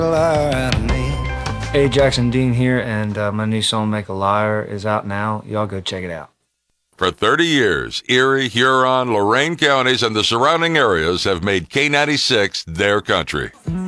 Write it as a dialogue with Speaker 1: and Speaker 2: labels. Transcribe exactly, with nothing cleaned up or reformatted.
Speaker 1: Hey, Jackson Dean here, and uh, my new song, Make a Liar, is out now. Y'all go check it out.
Speaker 2: For thirty years, Erie, Huron, Lorain counties, and the surrounding areas have made K ninety-six their country.